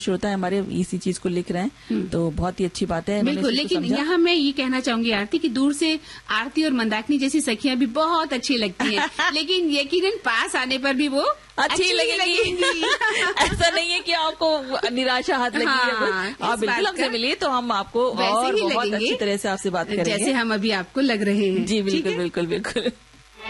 श्रोता हमारे इसी चीज को लिख रहे हैं, तो बहुत ही अच्छी बात है। बिल्कुल, लेकिन यहाँ मैं ये कहना चाहूंगी आरती कि दूर से आरती और मंदाकिनी जैसी सखियां भी बहुत अच्छी लगती हैं, लेकिन यकीनन पास आने पर भी वो अच्छी लगेंगी। ऐसा नहीं है कि आपको निराशा हाथ लगी है। आप बिल्कुल हमसे मिलिए तो हम आपको और बहुत अच्छी तरह से आपसे बात करेंगे, जैसे हम अभी आपको लग रहे हैं। जी बिल्कुल बिल्कुल बिल्कुल।